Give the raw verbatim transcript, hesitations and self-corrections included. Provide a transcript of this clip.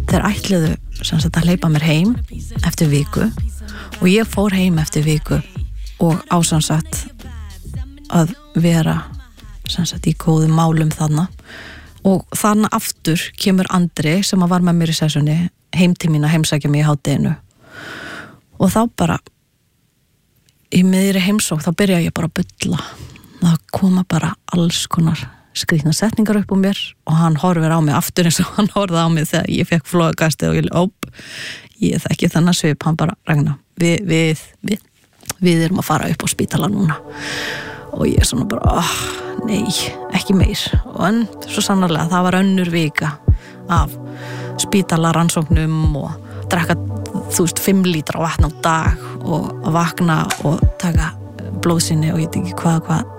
þeir ætluðu sem sagt að hleypa mér heim eftir viku og ég fór heim eftir viku og á sem sagt að vera sem sagt í góðum málum þarna og þannig aftur kemur Andri sem að var með mér í sessunni heim til mín að heimsækja mig í hádeginu og þá bara í miðri heimsókn þá byrja ég bara að bulla það koma bara alls konar skrýtnar setningar upp úr mér og hann horfir á mig aftur eins og hann horfði á mig þegar ég fekk flogakastið og ég óp ég þekki þennan svip, hann bara Ragna, við, við, við, við erum að fara upp á spítala núna og ég er svona bara, oh, nei, ekki meir og en svo sannarlega það var önnur vika af spítalarannsóknum og drekka, þú veist, fimm lítra vatn á dag og að vakna og taka blóðsýni og ég veit ekki hvað, hvað